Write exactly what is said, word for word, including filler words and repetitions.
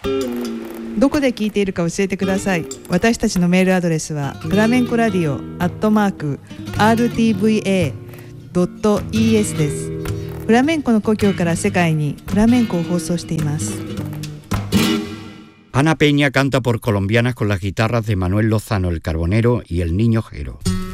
どこで聞いているか教えてください。私たちのメールアドレスはフラメンコラディオアットマーク アールティーブイエードットイーエス です。フラメンコの故郷から世界にフラメンコを放送しています。 Ana Peña canta por Colombianas con las guitarras de Manuel Lozano el Carbonero y el Niño Jero.